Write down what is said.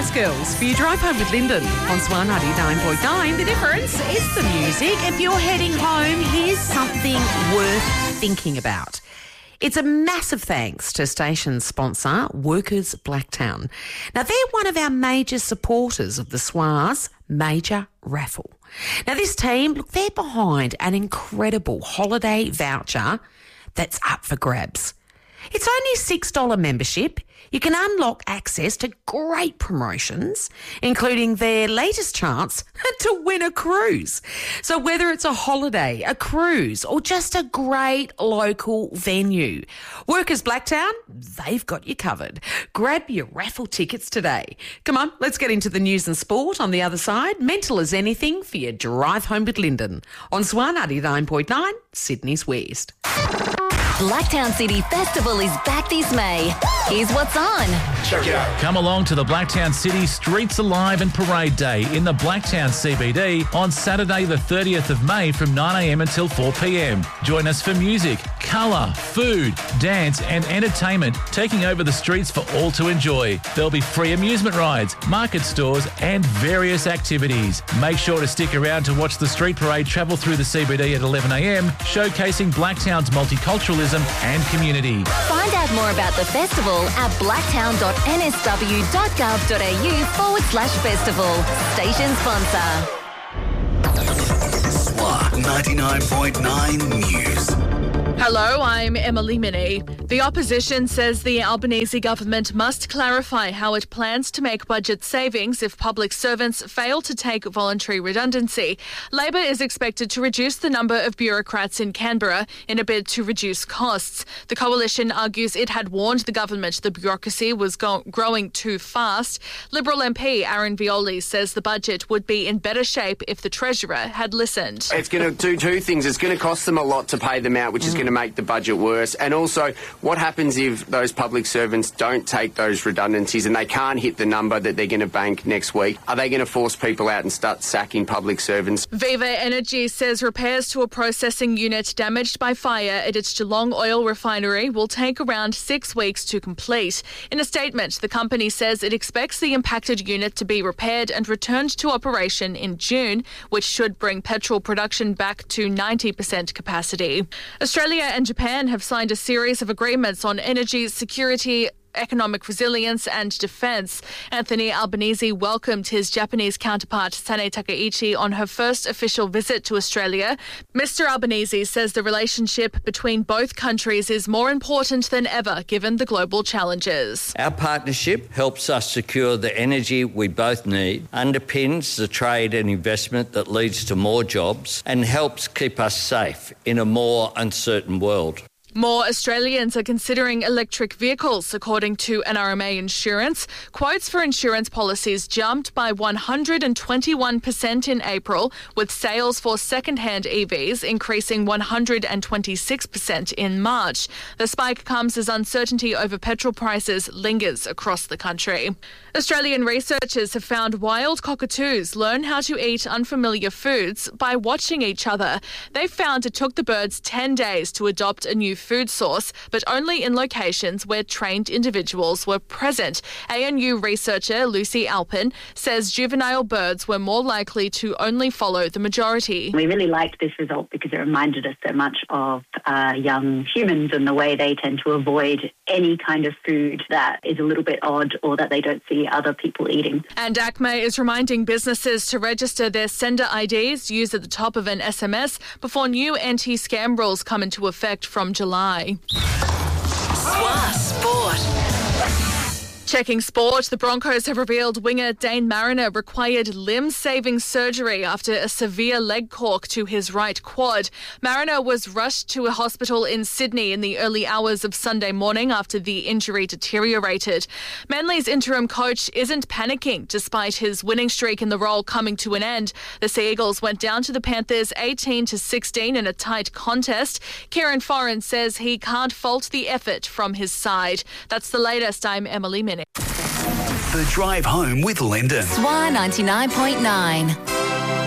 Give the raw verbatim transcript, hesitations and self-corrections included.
Spice Girls for your drive home with Lyndon on Swan ninety-nine point nine. The difference is the music. If you're heading home, here's something worth thinking about. It's a massive thanks to station sponsor, Workers Blacktown. Now, they're one of our major supporters of the S W A's major raffle. Now, this team, look, they're behind an incredible holiday voucher that's up for grabs. It's only six dollars membership. You can unlock access to great promotions, including their latest chance to win a cruise. So whether it's a holiday, a cruise, or just a great local venue, Workers Blacktown, they've got you covered. Grab your raffle tickets today. Come on, let's get into the news and sport on the other side. Mental as anything for your drive home with Lyndon on Swan ninety-nine point nine, Sydney's West. Blacktown City Festival is back this May. Here's what's on. Check it out. Come along to the Blacktown City Streets Alive and Parade Day in the Blacktown C B D on Saturday the thirtieth of May from nine a m until four p m. Join us for music, colour, food, dance and entertainment taking over the streets for all to enjoy. There'll be free amusement rides, market stores and various activities. Make sure to stick around to watch the street parade travel through the C B D at eleven a m, showcasing Blacktown's multiculturalism and community. Find out more about the festival at blacktown dot n s w dot gov dot a u forward slash festival. Station sponsor. Swan ninety-nine point nine News. Hello, I'm Emily Minnie. The opposition says the Albanese government must clarify how it plans to make budget savings if public servants fail to take voluntary redundancy. Labor is expected to reduce the number of bureaucrats in Canberra in a bid to reduce costs. The coalition argues it had warned the government the bureaucracy was go- growing too fast. Liberal M P Aaron Violi says the budget would be in better shape if the Treasurer had listened. It's going to do two things. It's going to cost them a lot to pay them out, which is going to make the budget worse. And also, what happens if those public servants don't take those redundancies and they can't hit the number that they're going to bank next week? Are they going to force people out and start sacking public servants? Viva Energy says repairs to a processing unit damaged by fire at its Geelong oil refinery will take around six weeks to complete. In a statement, the company says it expects the impacted unit to be repaired and returned to operation in June, which should bring petrol production back to ninety percent capacity. Australia and Japan have signed a series of agreements on energy security, economic resilience and defence. Anthony Albanese welcomed his Japanese counterpart Sane Takaichi on her first official visit to Australia. Mister Albanese says the relationship between both countries is more important than ever given the global challenges. Our partnership helps us secure the energy we both need, underpins the trade and investment that leads to more jobs and helps keep us safe in a more uncertain world. More Australians are considering electric vehicles, according to N R M A Insurance. Quotes for insurance policies jumped by one hundred twenty-one percent in April, with sales for second-hand E Vs increasing one hundred twenty-six percent in March. The spike comes as uncertainty over petrol prices lingers across the country. Australian researchers have found wild cockatoos learn how to eat unfamiliar foods by watching each other. They found it took the birds ten days to adopt a new food source, but only in locations where trained individuals were present. A N U researcher Lucy Alpin says juvenile birds were more likely to only follow the majority. We really liked this result because it reminded us so much of uh, young humans and the way they tend to avoid any kind of food that is a little bit odd or that they don't see other people eating. And ACMA is reminding businesses to register their sender I Ds used at the top of an S M S before new anti-scam rules come into effect from July. Swan Sport. Checking sport, the Broncos have revealed winger Dane Mariner required limb-saving surgery after a severe leg cork to his right quad. Mariner was rushed to a hospital in Sydney in the early hours of Sunday morning after the injury deteriorated. Manly's interim coach isn't panicking despite his winning streak in the role coming to an end. The Sea Eagles went down to the Panthers eighteen to sixteen in a tight contest. Kieran Foran says he can't fault the effort from his side. That's the latest. I'm Emily Minnick. The Drive Home with Lyndon. Swan ninety-nine point nine.